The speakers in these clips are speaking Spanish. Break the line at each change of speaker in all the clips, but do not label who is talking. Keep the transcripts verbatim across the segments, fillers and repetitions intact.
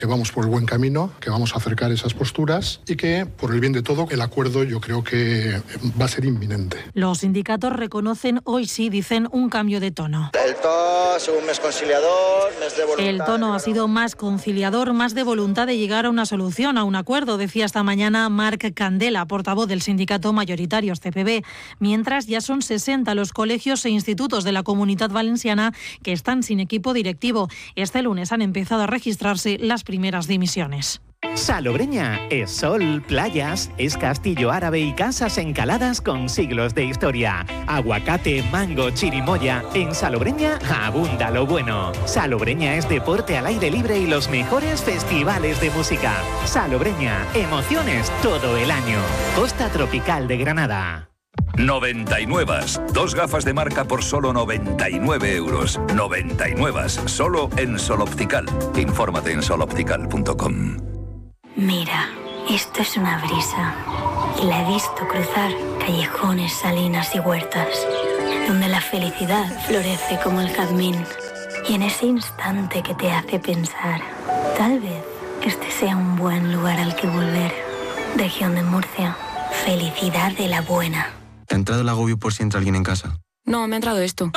que vamos por el buen camino, que vamos a acercar esas posturas y que, por el bien de todo, el acuerdo yo creo que va a ser inminente.
Los sindicatos reconocen hoy sí, dicen, un cambio de tono.
El tono ha sido un mes conciliador, mes de voluntad.
El tono ha sido más conciliador, más de voluntad de llegar a una solución, a un acuerdo, decía esta mañana Marc Candela, portavoz del sindicato mayoritario C P B. Mientras ya son sesenta los colegios e institutos de la Comunitat Valenciana que están sin equipo directivo. Este lunes han empezado a registrarse las primeras dimisiones.
Salobreña es sol, playas, es castillo árabe y casas encaladas con siglos de historia. Aguacate, mango, chirimoya. En Salobreña abunda lo bueno. Salobreña es deporte al aire libre y los mejores festivales de música. Salobreña, emociones todo el año. Costa Tropical de Granada.
noventa y nueve. Dos gafas de marca por solo noventa y nueve euros. noventa y nueve. Solo en Sol Optical. Infórmate en sol optical punto com.
Mira, esto es una brisa. Y la he visto cruzar callejones, salinas y huertas, donde la felicidad florece como el jazmín. Y en ese instante que te hace pensar, tal vez este sea un buen lugar al que volver. Región de Murcia. Felicidad de la buena.
¿Te ha entrado el agobio por si entra alguien en casa?
No, me ha entrado esto.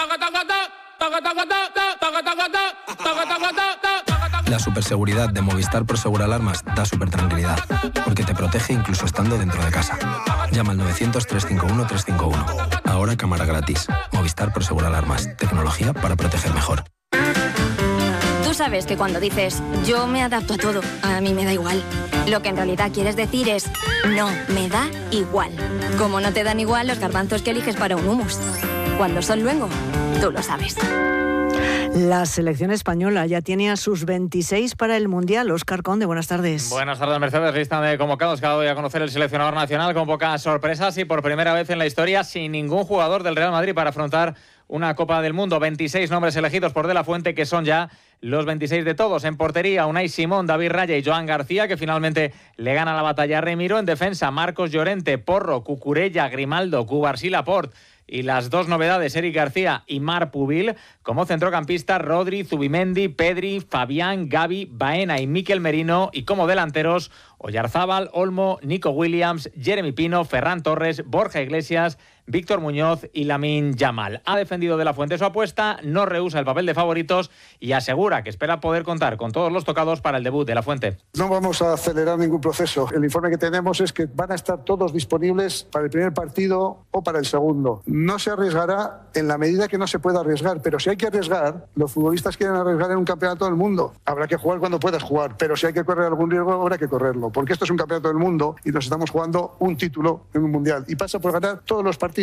La superseguridad de Movistar Prosegur Alarmas da super tranquilidad, porque te protege incluso estando dentro de casa. Llama al novecientos, trescientos cincuenta y uno, trescientos cincuenta y uno. Ahora cámara gratis. Movistar Prosegur Alarmas. Tecnología para proteger mejor.
Tú sabes que cuando dices yo me adapto a todo, a mí me da igual. Lo que en realidad quieres decir es no, me da igual. Como no te dan igual los garbanzos que eliges para un hummus. Cuando son luengo, tú lo sabes.
La selección española ya tiene a sus veintiséis para el Mundial. Óscar Conde, buenas tardes.
Buenas tardes, Mercedes. Lista de convocados que voy a conocer el seleccionador nacional con pocas sorpresas y por primera vez en la historia sin ningún jugador del Real Madrid para afrontar una Copa del Mundo. veintiséis nombres elegidos por De La Fuente, que son ya los veintiséis de todos. En portería, Unai Simón, David Raya y Joan García, que finalmente le gana la batalla a Remiro. En defensa, Marcos Llorente, Porro, Cucurella, Grimaldo, Cubarsí, Laporte. Y las dos novedades, Eric García y Marc Pubil. Como centrocampista, Rodri, Zubimendi, Pedri, Fabián, Gavi, Baena y Mikel Merino. Y como delanteros, Oyarzábal, Olmo, Nico Williams, Jeremy Pino, Ferran Torres, Borja Iglesias, Víctor Muñoz y Lamine Yamal. Ha defendido De La Fuente su apuesta, no rehúsa el papel de favoritos y asegura que espera poder contar con todos los tocados para el debut de La Fuente.
No vamos a acelerar ningún proceso. El informe que tenemos es que van a estar todos disponibles para el primer partido o para el segundo. No se arriesgará en la medida que no se pueda arriesgar, pero si hay que arriesgar, los futbolistas quieren arriesgar en un campeonato del mundo. Habrá que jugar cuando puedas jugar, pero si hay que correr algún riesgo, habrá que correrlo, porque esto es un campeonato del mundo y nos estamos jugando un título en un mundial y pasa por ganar todos los partidos